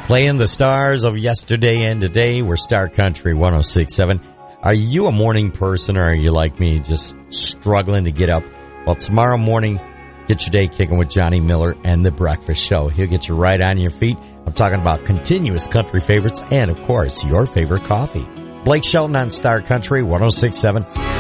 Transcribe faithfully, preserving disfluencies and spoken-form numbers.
Playing the stars of yesterday and today. We're Star Country one oh six point seven. Are you a morning person, or are you like me, just struggling to get up? Well, tomorrow morning, get your day kicking with Johnny Miller and The Breakfast Show. He'll get you right on your feet. I'm talking about continuous country favorites and, of course, your favorite coffee. Blake Shelton on Star Country one oh six point seven.